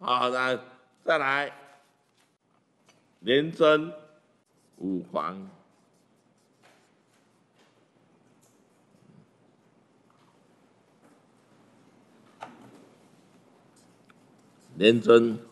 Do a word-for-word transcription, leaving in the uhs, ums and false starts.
好，那再来，廉贞五黄，廉贞